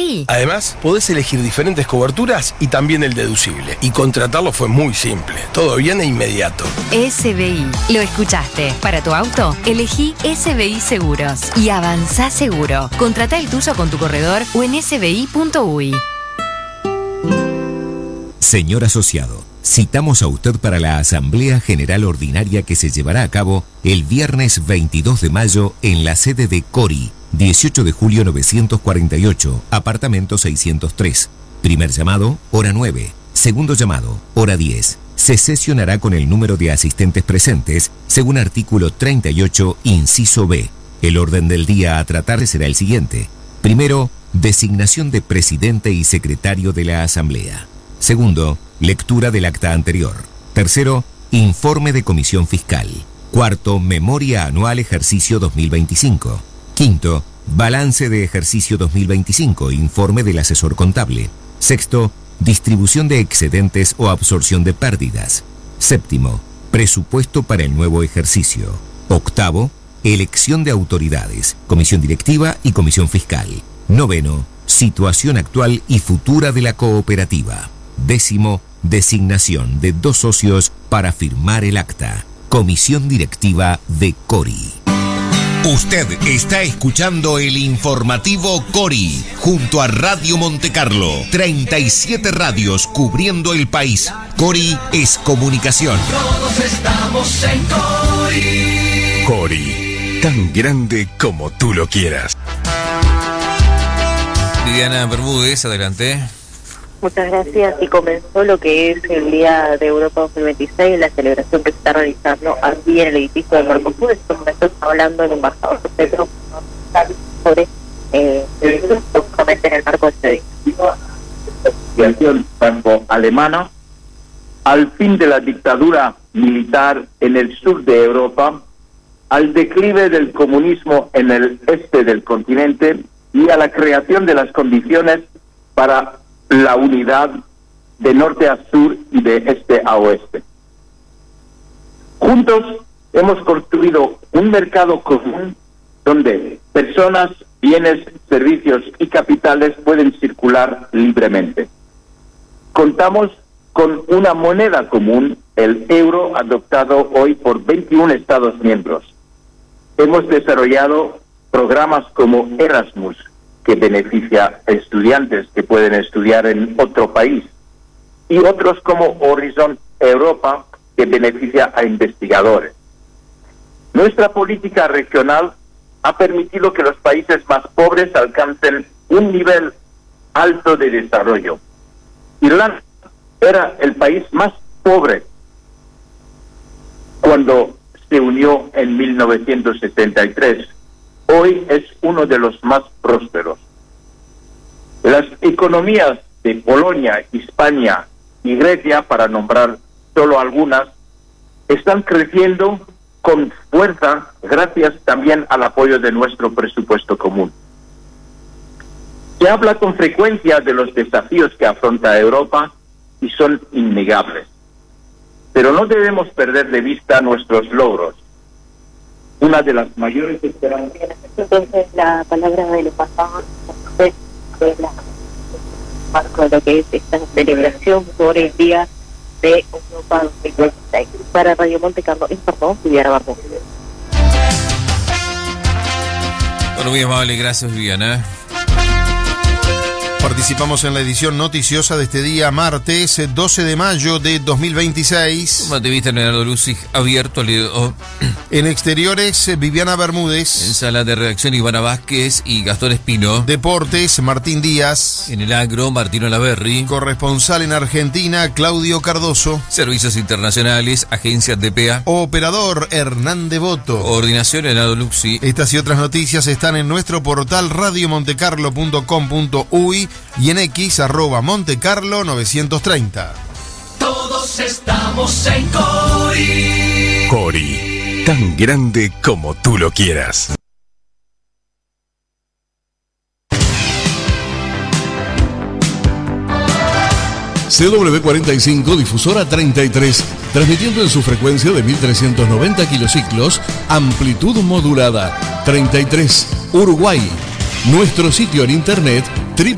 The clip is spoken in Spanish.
SBI. Además, podés elegir diferentes coberturas y también el deducible. Y contratarlo fue muy simple. Todo bien e inmediato. SBI. Lo escuchaste. Para tu auto, elegí SBI Seguros. Y avanzá seguro. Contratá el tuyo con tu corredor o en sbi.uy. Señor asociado, citamos a usted para la Asamblea General Ordinaria que se llevará a cabo el viernes 22 de mayo en la sede de Cori, 18 de julio 948, apartamento 603. Primer llamado, hora 9. Segundo llamado, hora 10. Se sesionará con el número de asistentes presentes, según artículo 38, inciso B. El orden del día a tratar será el siguiente. Primero, designación de presidente y secretario de la Asamblea. Segundo, lectura del acta anterior. Tercero, informe de comisión fiscal. Cuarto, memoria anual ejercicio 2025. Quinto, balance de ejercicio 2025, informe del asesor contable. Sexto, distribución de excedentes o absorción de pérdidas. Séptimo, presupuesto para el nuevo ejercicio. Octavo, elección de autoridades, comisión directiva y comisión fiscal. Noveno, situación actual y futura de la cooperativa. Décimo, designación de 2 socios para firmar el acta. Comisión directiva de Cori. Usted está escuchando el informativo Cori, junto a Radio Montecarlo. 37 radios cubriendo el país. Cori es comunicación. Todos estamos en Cori. Cori, tan grande como tú lo quieras. Viviana Bermúdez, adelante. Muchas gracias. Y comenzó lo que es el Día de Europa 2026, la celebración que se está realizando aquí en el edificio del Mercosur. Estamos hablando del embajador Pedro sobre justamente en el marco de este día. Franco-alemana, al fin de la dictadura militar en el sur de Europa, al declive del comunismo en el este del continente y a la creación de las condiciones para la unidad de norte a sur y de este a oeste. Juntos hemos construido un mercado común donde personas, bienes, servicios y capitales pueden circular libremente. Contamos con una moneda común, el euro, adoptado hoy por 21 Estados miembros. Hemos desarrollado programas como Erasmus, que beneficia a estudiantes que pueden estudiar en otro país, y otros como Horizon Europa, que beneficia a investigadores. Nuestra política regional ha permitido que los países más pobres alcancen un nivel alto de desarrollo. Irlanda era el país más pobre cuando se unió en 1973. Hoy es uno de los más prósperos. Las economías de Polonia, España y Grecia, para nombrar solo algunas, están creciendo con fuerza gracias también al apoyo de nuestro presupuesto común. Se habla con frecuencia de los desafíos que afronta Europa y son innegables. Pero no debemos perder de vista nuestros logros. Una de las mayores esperanzas. Entonces, la palabra del embajador de la marco de lo que es esta celebración por el Día de Europa 2026. Para Radio Montecarlo informó Viviana Bermúdez. Bueno, muy amable, gracias Viviana. Participamos en la edición noticiosa de este día, martes 12 de mayo de 2026. Como te viste, Leonardo Lucy, abierto, Leo. En exteriores, Viviana Bermúdez. En sala de redacción, Ivana Vázquez y Gastón Espino. Deportes, Martín Díaz. En el agro, Martino Laverri. Corresponsal en Argentina, Claudio Cardoso. Servicios internacionales, Agencia DPA. Operador, Hernán Devoto. Coordinación, Leonardo Luxi. Estas y otras noticias están en nuestro portal radiomontecarlo.com.uy y en X @Montecarlo 930. Todos estamos en Cori. Cori, tan grande como tú lo quieras. CW45, difusora 33, transmitiendo en su frecuencia de 1390 kilociclos, amplitud modulada, 33, Uruguay. Nuestro sitio en internet